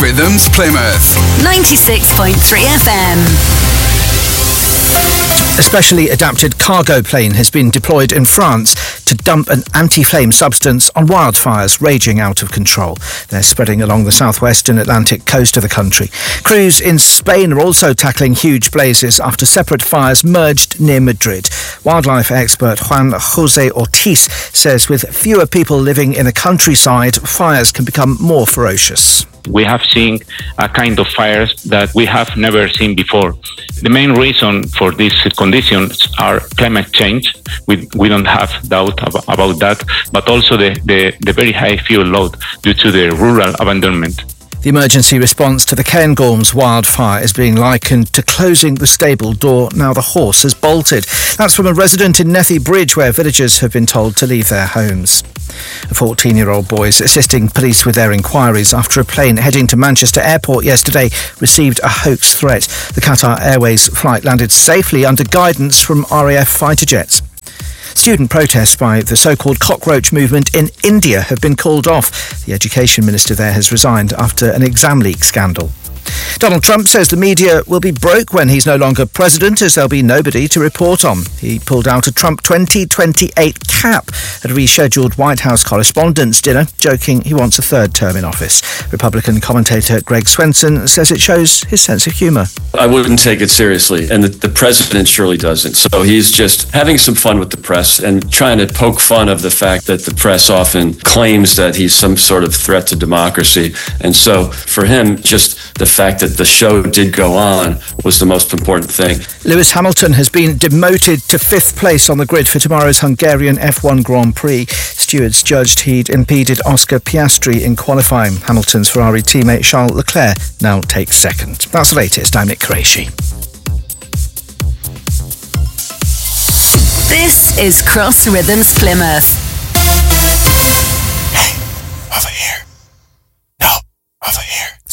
Rhythms Plymouth 96.3 FM. A specially adapted cargo plane has been deployed in France to dump an anti-flame substance on wildfires raging out of control. They're spreading along the southwest and Atlantic coast of the country. Crews in Spain are also tackling huge blazes after separate fires merged near Madrid. Wildlife expert Juan José Ortiz says with fewer people living in the countryside, fires can become more ferocious. We have seen a kind of fires that we have never seen before. The main reason for these conditions are climate change. We don't have doubt about that, but also the very high fuel load due to the rural abandonment. The emergency response to the Cairngorms wildfire is being likened to closing the stable door now the horse has bolted. That's from a resident in Nethy Bridge, where villagers have been told to leave their homes. A 14-year-old boy is assisting police with their inquiries after a plane heading to Manchester Airport yesterday received a hoax threat. The Qatar Airways flight landed safely under guidance from RAF fighter jets. Student protests by the so-called cockroach movement in India have been called off. The education minister there has resigned after an exam leak scandal. Donald Trump says the media will be broke when he's no longer president, as there'll be nobody to report on. He pulled out a Trump 2028 cap at a rescheduled White House Correspondents' Dinner, joking he wants a third term in office. Republican commentator Greg Swenson says it shows his sense of humour. I wouldn't take it seriously, and the president surely doesn't. So he's just having some fun with the press and trying to poke fun of the fact that the press often claims that he's some sort of threat to democracy. And so for him, just the fact that the show did go on was the most important thing. Lewis Hamilton has been demoted to 5th place on the grid for tomorrow's Hungarian F1 Grand Prix. Stewards judged he'd impeded Oscar Piastri in qualifying. Hamilton's Ferrari teammate Charles Leclerc now takes 2nd. That's the latest. I'm Nick Qureshi. This is Cross Rhythms Plymouth.